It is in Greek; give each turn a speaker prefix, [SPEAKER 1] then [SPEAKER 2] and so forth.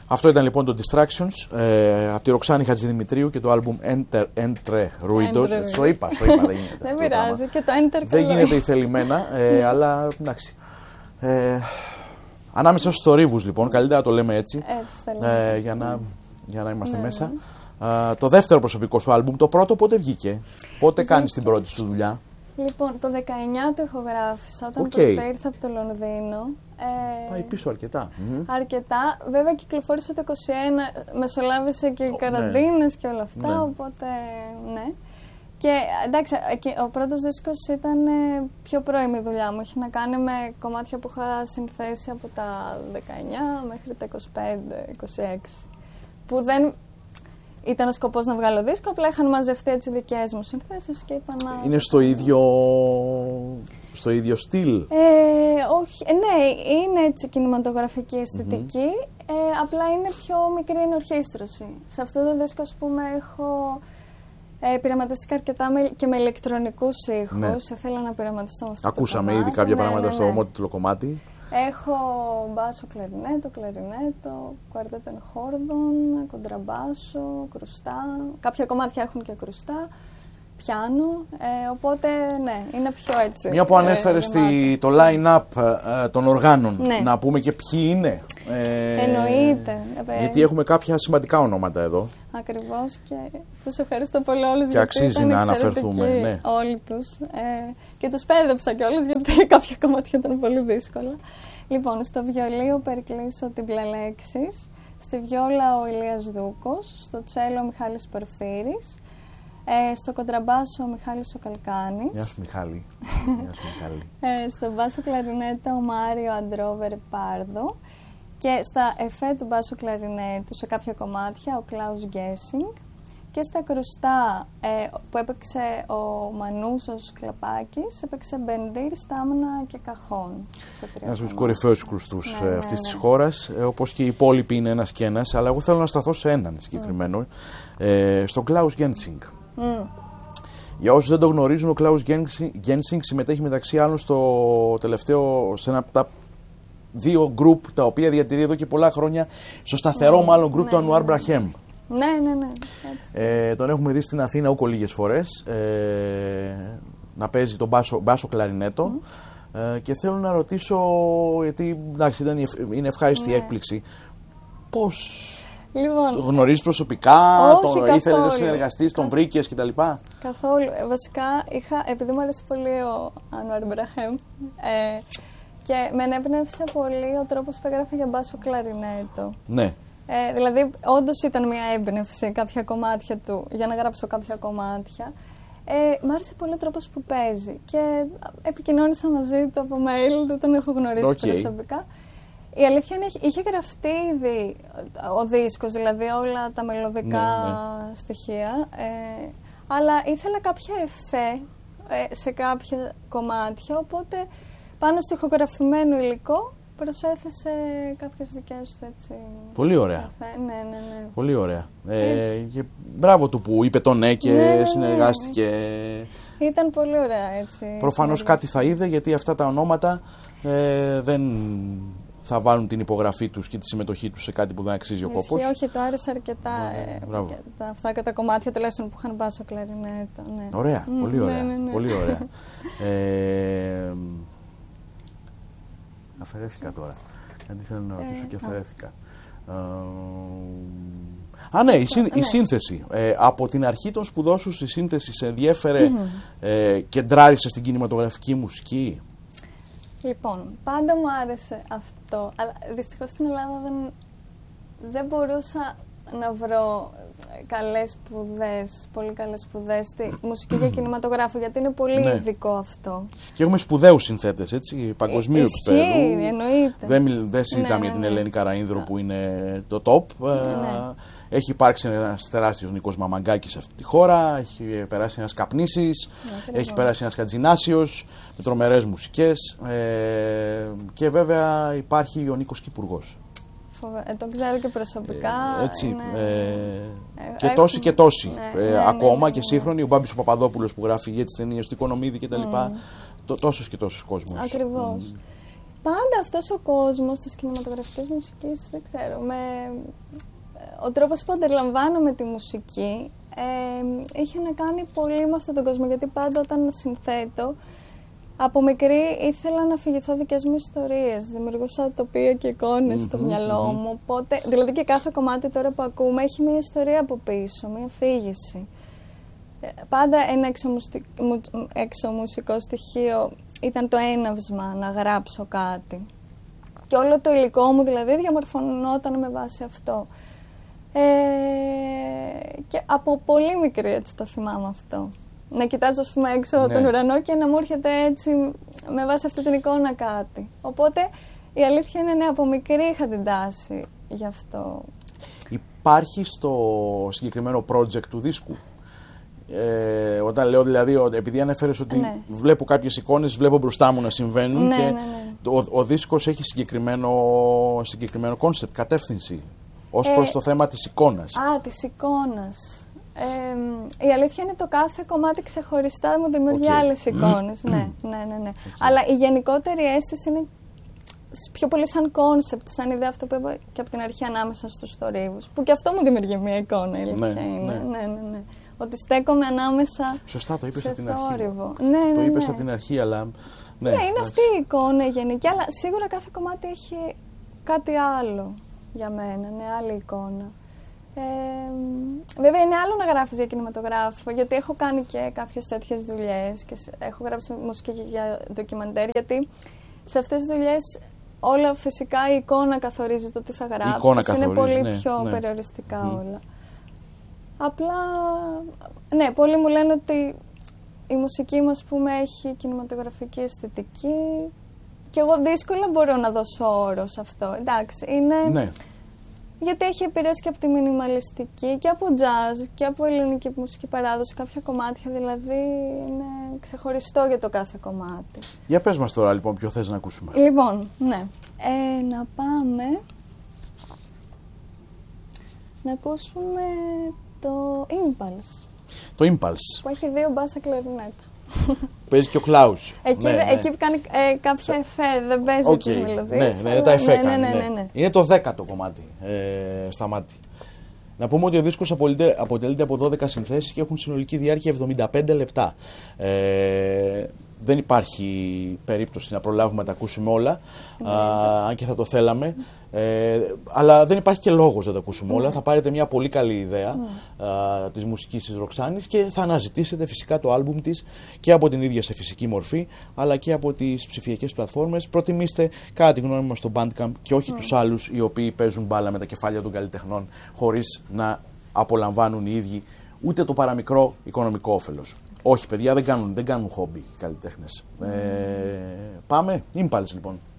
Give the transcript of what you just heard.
[SPEAKER 1] Αυτό ήταν λοιπόν το Distractions από τη Ροξάνη Χατζηδημητρίου και το άλμπουμ Entre Ruidos. Στο είπα, δεν γίνεται.
[SPEAKER 2] Δεν πειράζει και το Enter
[SPEAKER 1] δεν γίνεται ηθελημένα, αλλά εντάξει. Ανάμεσα στους θορύβους λοιπόν, καλύτερα το λέμε έτσι, για να είμαστε μέσα. Το δεύτερο προσωπικό σου άλμπουμ, το πρώτο πότε βγήκε, πότε κάνεις την πρώτη σου δουλειά?
[SPEAKER 2] Λοιπόν, το 19 το ηχογράφησα, όταν πρώτα ήρθα από το Λονδίνο.
[SPEAKER 1] Πάει πίσω αρκετά.
[SPEAKER 2] Αρκετά. Βέβαια κυκλοφόρησε το 21, μεσολάβησε και οι καραντίνες και όλα αυτά, οπότε ναι. Και εντάξει, ο πρώτος δίσκος ήταν πιο πρώιμη δουλειά μου. Είχε να κάνει με κομμάτια που είχα συνθέσει από τα 19 μέχρι τα 25-26. Που δεν ήταν ο σκοπός να βγάλω δίσκο, απλά είχαν μαζευτεί έτσι δικές μου συνθέσεις και είπα να...
[SPEAKER 1] Είναι στο ίδιο στυλ?
[SPEAKER 2] Όχι, ναι, είναι έτσι κινηματογραφική αισθητική, απλά είναι πιο μικρή ενορχήστρωση. Σε αυτό το δίσκο, ας πούμε, έχω... πειραματιστήκα αρκετά και με ηλεκτρονικούς ήχους. Ναι. Ήθελα να πειραματιστώ με αυτό.
[SPEAKER 1] Ακούσαμε ήδη κάποια πράγματα στο ομότιτλο κομμάτι.
[SPEAKER 2] Έχω μπάσο, κλαρινέτο, κουαρτέτο χόρδων, κοντραμπάσο, κρουστά. Κάποια κομμάτια έχουν και κρουστά, πιάνο. Οπότε ναι, είναι πιο έτσι.
[SPEAKER 1] Μια που ανέφερες το line-up των οργάνων, να πούμε και ποιοι είναι.
[SPEAKER 2] Εννοείται.
[SPEAKER 1] Γιατί έχουμε κάποια σημαντικά ονόματα εδώ.
[SPEAKER 2] Ακριβώς, και σας ευχαριστώ πολύ όλους.
[SPEAKER 1] Και αξίζει να αναφερθούμε. Ναι.
[SPEAKER 2] Όλοι τους. Και τους πέδεψα κιόλας, γιατί κάποια κομμάτια ήταν πολύ δύσκολα. Λοιπόν, στο βιολί ο Περικλής ο Τιμπλαλέξης, στη βιόλα ο Ηλίας Δούκος, στο τσέλο ο Μιχάλης Πορφύρης, στο κοντραμπάσο ο Μιχάλης ο Καλκάνης.
[SPEAKER 1] Γεια σου Μιχάλη.
[SPEAKER 2] Στο μπάσο κλαρινέτα ο Μάριο Αντρόβερ Πάρδο. Και στα εφέ του μπάσου κλαρινέτου σε κάποια κομμάτια ο Κλάους Γκέσινγκ. Και στα κρουστά που έπαιξε ο Μανούσος Κλαπάκης, έπαιξε μπεντήρ, στάμνα και καχών.
[SPEAKER 1] Ένας από τους κορυφαίους κρουστούς αυτής της χώρας, όπως και οι υπόλοιποι είναι ένας και ένας, αλλά εγώ θέλω να σταθώ σε έναν συγκεκριμένο, στον Κλάους Γκέσινγκ. Για όσους δεν το γνωρίζουν, ο Κλάους Γκέσινγκ συμμετέχει μεταξύ άλλων στο τελευταίο, σε ένα από τα δύο γκρουπ τα οποία διατηρεί εδώ και πολλά χρόνια, στο σταθερό μάλλον γκρουπ του Ανουάρ Μπραχέμ.
[SPEAKER 2] Ναι.
[SPEAKER 1] Τον έχουμε δει στην Αθήνα ούκο λίγες φορές να παίζει τον μπάσο κλαρινέτο και θέλω να ρωτήσω, γιατί εντάξει, είναι ευχάριστη έκπληξη, πώς γνωρίζεις προσωπικά, ήθελες να συνεργαστείς, τον βρήκες κτλ?
[SPEAKER 2] Καθόλου. Βασικά επειδή μου αρέσει πολύ ο Ανουάρ Μπραχέμ, και με ενέπνευσε πολύ ο τρόπος που έγραφε για μπάσο κλαρινέτο.
[SPEAKER 1] Ναι.
[SPEAKER 2] Δηλαδή, όντως ήταν μια έμπνευση κάποια κομμάτια του για να γράψω κάποια κομμάτια. Μ' άρεσε πολύ ο τρόπος που παίζει και επικοινώνησα μαζί του από mail, δεν τον έχω γνωρίσει προσωπικά. Η αλήθεια είναι είχε γραφτεί ήδη ο δίσκος, δηλαδή όλα τα μελωδικά στοιχεία, αλλά ήθελα κάποια εφέ σε κάποια κομμάτια, οπότε πάνω στο ηχογραφημένο υλικό προσέθεσε κάποιες δικές του έτσι.
[SPEAKER 1] Πολύ ωραία.
[SPEAKER 2] Ναι.
[SPEAKER 1] Πολύ ωραία. Και μπράβο του που είπε το ναι και συνεργάστηκε.
[SPEAKER 2] Ήταν πολύ ωραία έτσι.
[SPEAKER 1] Προφανώς κάτι θα είδε, γιατί αυτά τα ονόματα δεν θα βάλουν την υπογραφή τους και τη συμμετοχή τους σε κάτι που δεν αξίζει ο κόπος.
[SPEAKER 2] Όχι, το άρεσε αρκετά. Αυτά και τα κομμάτια τουλάχιστον που είχαν μπάσο κλαρινέτο.
[SPEAKER 1] Ωραία, πολύ ωραία. Πολύ ωραία. Αφαιρέθηκα τώρα. Γιατί θέλω να ρωτήσω και αφαιρέθηκα. Ναι, η σύνθεση. Από την αρχή των σπουδών σου η σύνθεση σε ενδιέφερε και ντράρισε στην κινηματογραφική μουσική?
[SPEAKER 2] Λοιπόν, πάντα μου άρεσε αυτό, αλλά δυστυχώς στην Ελλάδα δεν μπορούσα να βρω πολύ καλές σπουδές στη μουσική για κινηματογράφο, γιατί είναι πολύ ειδικό αυτό.
[SPEAKER 1] Και έχουμε σπουδαίους συνθέτες, έτσι, παγκοσμίου επίπεδου.
[SPEAKER 2] Εννοείται.
[SPEAKER 1] Δεν συζητάμε για την Ελένη Καραΐνδρου που είναι το top. Έχει υπάρξει ένας τεράστιος Νίκος Μαμαγκάκης σε αυτή τη χώρα, έχει περάσει ένας Καπνίσης, έχει περάσει ένας Χατζηνάσιος με τρομερές μουσικές και βέβαια υπάρχει ο Νίκος Κυπουργός.
[SPEAKER 2] Τον ξέρω και προσωπικά.
[SPEAKER 1] Έτσι, και τόσοι και τόσοι. Ακόμα και σύγχρονοι, ο Μπάμπης ο Παπαδόπουλος που γράφει για τις ταινίες του Οικονομίδη κτλ. Τόσους και τόσους κόσμους.
[SPEAKER 2] Ακριβώς. πάντα αυτός ο κόσμος της κινηματογραφικής μουσικής, δεν ξέρω, ο τρόπος που αντιλαμβάνομαι τη μουσική είχε να κάνει πολύ με αυτόν τον κόσμο, γιατί πάντα όταν συνθέτω, από μικρή ήθελα να αφηγηθώ δικές μου ιστορίες, δημιουργούσα τοπία και εικόνες στο μυαλό μου, οπότε, δηλαδή και κάθε κομμάτι τώρα που ακούμε έχει μια ιστορία από πίσω, μια αφήγηση. Πάντα ένα εξωμουσικό στοιχείο ήταν το έναυσμα να γράψω κάτι. Και όλο το υλικό μου δηλαδή διαμορφωνόταν με βάση αυτό. Και από πολύ μικρή έτσι το θυμάμαι αυτό. Να κοιτάζω ας πούμε έξω τον ουρανό και να μου έρχεται έτσι με βάση αυτή την εικόνα κάτι. Οπότε η αλήθεια είναι από μικρή είχα την τάση γι' αυτό.
[SPEAKER 1] Υπάρχει στο συγκεκριμένο project του δίσκου. Όταν λέω δηλαδή, επειδή ανέφερες ότι βλέπω κάποιες εικόνες, βλέπω μπροστά μου να συμβαίνουν και ο δίσκος έχει συγκεκριμένο κόνσεπτ, κατεύθυνση ως προς το θέμα της εικόνας.
[SPEAKER 2] Της εικόνας. Η αλήθεια είναι το κάθε κομμάτι ξεχωριστά μου δημιουργεί άλλες εικόνες. Ναι. Αλλά η γενικότερη αίσθηση είναι πιο πολύ σαν κόνσεπτ, σαν ιδέα, αυτό που είπα και από την αρχή ανάμεσα στους θορύβους. Που και αυτό μου δημιουργεί μια εικόνα, η αλήθεια είναι. Ναι. Ότι στέκομαι ανάμεσα.
[SPEAKER 1] Σωστά, το είπες από την αρχή.
[SPEAKER 2] Το
[SPEAKER 1] είπες από την αρχή, αλλά.
[SPEAKER 2] Ναι, είναι αυτή η εικόνα γενική, αλλά σίγουρα κάθε κομμάτι έχει κάτι άλλο για μένα, άλλη εικόνα. Βέβαια είναι άλλο να γράφεις για κινηματογράφο, γιατί έχω κάνει και κάποιες τέτοιες δουλειές και έχω γράψει μουσική για ντοκιμαντέρ, γιατί σε αυτές τις δουλειές όλα φυσικά η εικόνα καθορίζει το τι θα γράψεις, είναι πολύ πιο περιοριστικά όλα. Απλά, ναι, πολλοί μου λένε ότι η μουσική μου, ας πούμε, έχει κινηματογραφική αισθητική και εγώ δύσκολα μπορώ να δώσω όρο σε αυτό. Εντάξει, είναι... Ναι. Γιατί έχει επηρεάσει και από τη μινιμαλιστική και από jazz και από ελληνική μουσική παράδοση, κάποια κομμάτια δηλαδή είναι ξεχωριστό για το κάθε κομμάτι.
[SPEAKER 1] Για πες μας τώρα λοιπόν ποιο θες να ακούσουμε.
[SPEAKER 2] Λοιπόν, ναι. Να πάμε να ακούσουμε το Impulse.
[SPEAKER 1] Το Impulse.
[SPEAKER 2] Που έχει δύο μπάσα κλαρινέτα.
[SPEAKER 1] Παίζει και ο Κλάους.
[SPEAKER 2] Εκεί κάνει κάποια εφέ, δεν παίζει τις μελωδίες.
[SPEAKER 1] Ναι, τα εφέ κάνει. Είναι το 10ο κομμάτι, Σταμάτη. Να πούμε ότι ο δίσκος αποτελείται από 12 συνθέσεις και έχουν συνολική διάρκεια 75 λεπτά. Δεν υπάρχει περίπτωση να προλάβουμε να τα ακούσουμε όλα, αν και θα το θέλαμε. Αλλά δεν υπάρχει και λόγος να τα ακούσουμε όλα. Θα πάρετε μια πολύ καλή ιδέα της μουσικής της Ροξάνης και θα αναζητήσετε φυσικά το άλμπουμ της και από την ίδια σε φυσική μορφή, αλλά και από τις ψηφιακές πλατφόρμες. Προτιμήστε κατά τη γνώμη μας το Bandcamp και όχι τους άλλους οι οποίοι παίζουν μπάλα με τα κεφάλια των καλλιτεχνών χωρίς να απολαμβάνουν οι ίδιοι ούτε το παραμικρό οικονομικό όφελος. Όχι παιδιά, δεν κάνουν χόμπι οι καλλιτέχνες. Πάμε, Impulse λοιπόν.